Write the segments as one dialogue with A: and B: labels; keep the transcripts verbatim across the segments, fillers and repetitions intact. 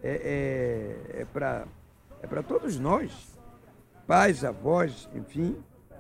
A: é, é, é para é para todos nós, pais, avós, enfim,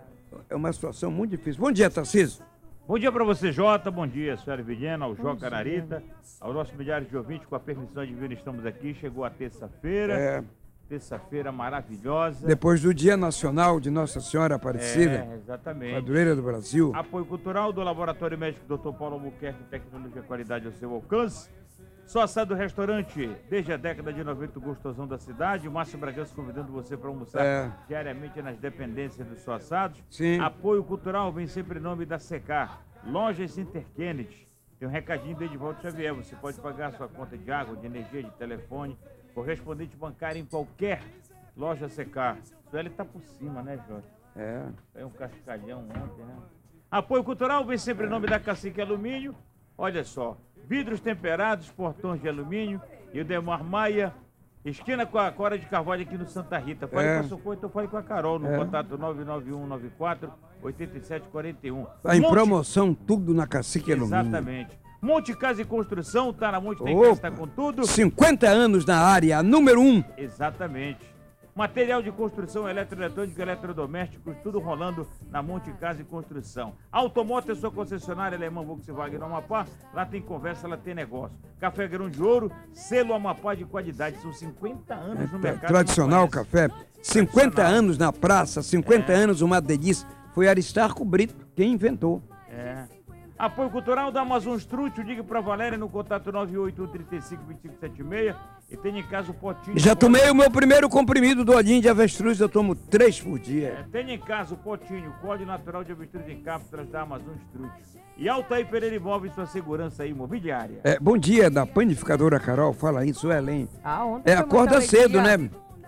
A: é uma situação muito difícil. Bom dia, Tarcísio.
B: Bom dia para você, Jota. Bom dia, senhora Vidiana, ao Joca Narita, ao nosso milhares de ouvintes, com a permissão divina estamos aqui. Chegou a terça-feira, é. terça-feira maravilhosa.
A: Depois do Dia Nacional de Nossa Senhora Aparecida,
B: é, exatamente.
A: Padroeira do Brasil.
B: Apoio cultural do Laboratório Médico doutor Paulo Albuquerque, tecnologia e qualidade ao seu alcance. Só assado do restaurante, desde a década de noventa, o gostosão da cidade. O Márcio Bragança convidando você para almoçar é. diariamente nas dependências dos Só Assados.
A: Sim.
B: Apoio cultural vem sempre em nome da Secar. Lojas Inter Kennedy. Tem um recadinho de Edivaldo Xavier. Você pode pagar sua conta de água, de energia, de telefone, correspondente bancário em qualquer loja Secar. Sueli tá por cima, né, Jorge?
A: É.
B: Foi um cascalhão ontem, né? Apoio cultural vem sempre em nome da Cacique Alumínio. Olha só. Vidros temperados, portões de alumínio e o Demar Maia, esquina com a Cora de Carvalho aqui no Santa Rita. Fale é. com a Socorro, então fale com a Carol no é. contato nove nove um nove quatro oito sete quatro um.
A: Tá em Monte... promoção tudo na Cacique Alumínio.
B: Exatamente. Monte Casa e Construção, tá na Monte Tem Casa, tá com tudo.
A: cinquenta anos na área, número um.
B: Exatamente. Material de construção, eletroeletrônico, eletrodomésticos, tudo rolando na Monte Casa e Construção. Automoto é sua concessionária alemã Volkswagen no Amapá. Lá tem conversa, lá tem negócio. Café Grão de Ouro, selo Amapá de qualidade. São cinquenta anos no
A: é,
B: mercado.
A: Tradicional café. cinquenta anos na praça, cinquenta é. anos uma delícia. Foi Aristarco Brito quem inventou.
B: É. Apoio cultural da Amazon Strut, diga pra Valéria no contato nove oito um três cinco dois cinco sete seis e tem em casa o potinho.
A: Já tomei o meu primeiro comprimido do olhinho de avestruz, eu tomo três por dia.
B: É, tem em casa o potinho, código natural de avestruz em cápsulas da Amazon Strut. E Altair Pereira Imóveis, sua segurança imobiliária.
A: É, bom dia da panificadora Carol, fala isso, Ellen.
C: Ah, ontem
A: é, acorda cedo, né?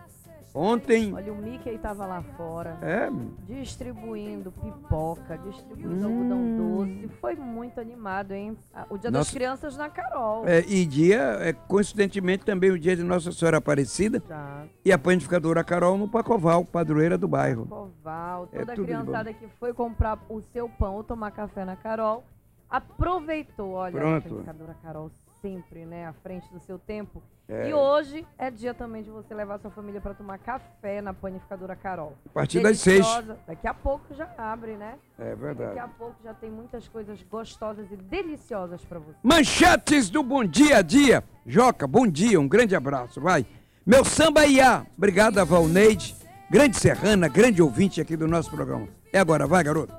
A: Ontem...
C: Olha, o Mickey estava lá fora,
A: é.
C: distribuindo pipoca, distribuindo hum. algodão doce. Foi muito animado, hein? O Dia Nossa... das Crianças na Carol.
A: É, e dia, é, coincidentemente, também o dia de Nossa Senhora Aparecida.
C: Já.
A: E a panificadora Carol no Pacoval, padroeira do bairro.
C: Pacoval, toda é a criançada que foi comprar o seu pão ou tomar café na Carol, aproveitou. Olha,
A: Pronto.
C: A panificadora Carol sempre, né, à frente do seu tempo.
A: É.
C: E hoje é dia também de você levar sua família para tomar café na panificadora Carol.
A: A partir das seis.
C: Daqui a pouco já abre, né?
A: É verdade.
C: Daqui a pouco já tem muitas coisas gostosas e deliciosas para você.
A: Manchetes do Bom Dia a Dia. Joca, bom dia, um grande abraço, vai. Meu samba Iá. Obrigado a Valneide, grande serrana, grande ouvinte aqui do nosso programa. É agora, vai, garoto.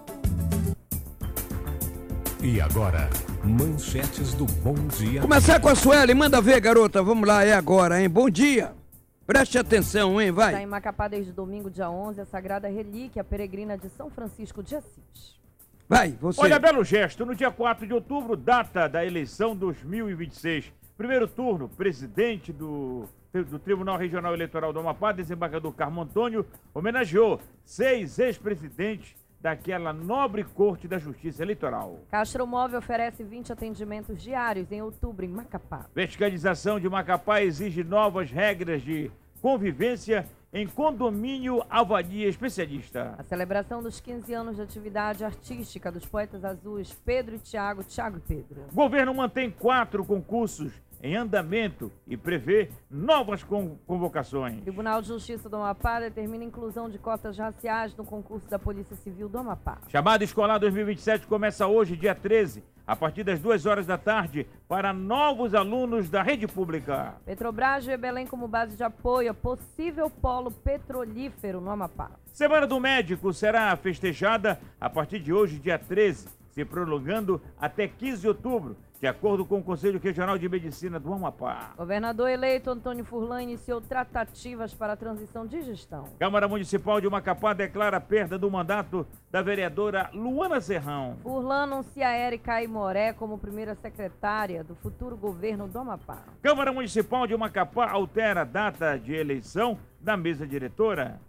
D: E agora, manchetes do Bom Dia.
A: Começar com a Sueli, manda ver, garota, vamos lá, é agora, hein? Bom dia. Preste atenção, hein, vai.
C: Está em Macapá desde domingo, dia onze, a Sagrada Relíquia Peregrina de São Francisco de Assis.
A: Vai, você.
B: Olha, belo gesto, no dia quatro de outubro, data da eleição dois mil e vinte e seis. Primeiro turno, presidente do, do Tribunal Regional Eleitoral do Amapá, desembargador Carmo Antônio, homenageou seis ex-presidentes daquela nobre corte da Justiça Eleitoral.
C: Castromóvel oferece vinte atendimentos diários em outubro em Macapá.
B: Verticalização de Macapá exige novas regras de convivência em condomínio Alvadia Especialista.
C: A celebração dos quinze anos de atividade artística dos poetas azuis Pedro e Tiago, Tiago e Pedro.
B: Governo mantém quatro concursos em andamento e prevê novas convocações.
C: Tribunal de Justiça do Amapá determina a inclusão de cotas raciais no concurso da Polícia Civil do Amapá.
B: Chamada Escolar dois mil e vinte e sete começa hoje, dia treze, a partir das duas horas da tarde, para novos alunos da rede pública.
C: Petrobras vê Belém como base de apoio a possível polo petrolífero no Amapá.
B: Semana do Médico será festejada a partir de hoje, dia treze, se prolongando até quinze de outubro. De acordo com o Conselho Regional de Medicina do Amapá.
C: Governador eleito Antônio Furlan iniciou tratativas para a transição de gestão.
B: Câmara Municipal de Macapá declara a perda do mandato da vereadora Luana Serrão.
C: Furlan anuncia a Érica Aimoré como primeira secretária do futuro governo do Amapá.
B: Câmara Municipal de Macapá altera a data de eleição da mesa diretora.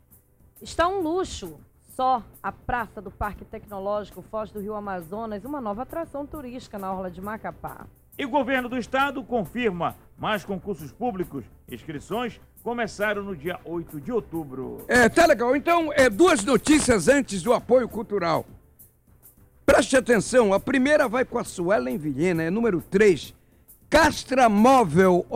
C: Está um luxo. Só a Praça do Parque Tecnológico Foz do Rio Amazonas, uma nova atração turística na orla de Macapá.
B: E o governo do estado confirma mais concursos públicos. Inscrições começaram no dia oito de outubro.
A: É, tá legal. Então, é, duas notícias antes do apoio cultural. Preste atenção, a primeira vai com a Suelen Vilhena, é número três. Castramóvel